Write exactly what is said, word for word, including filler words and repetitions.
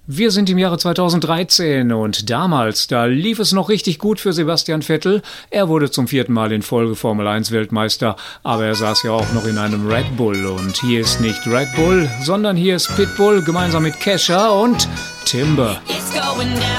Wir sind im Jahre zweitausenddreizehn und damals, da lief es noch richtig gut für Sebastian Vettel. Er wurde zum vierten Mal in Folge Formel eins Weltmeister, aber er saß ja auch noch in einem Red Bull. Und hier ist nicht Red Bull, sondern hier ist Pitbull gemeinsam mit Kesha und Timber.